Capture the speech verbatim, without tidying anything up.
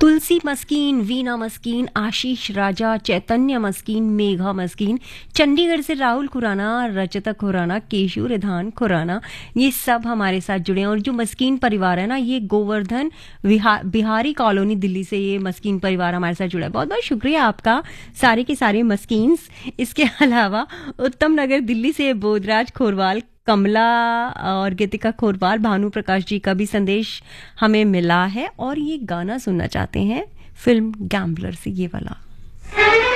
तुलसी मस्कीन, वीना मस्कीन, आशीष राजा, चैतन्य मस्कीन, मेघा मस्कीन, चंडीगढ़ से राहुल खुराना, रजता खुराना, केशु रिधान खुराना, ये सब हमारे साथ जुड़े हैं। और जो मस्कीन परिवार है ना, ये गोवर्धन विहा, बिहारी कॉलोनी दिल्ली से ये मस्कीन परिवार हमारे साथ जुड़ा है। बहुत बहुत शुक्रिया आपका सारे के सारे मस्कीन्स। इसके अलावा उत्तम नगर दिल्ली से बोधराज खोरवाल, कमला और गीतिका खोरवाल, भानु प्रकाश जी का भी संदेश हमें मिला है और ये गाना सुनना चाहते हैं फिल्म गैम्बलर से, ये वाला।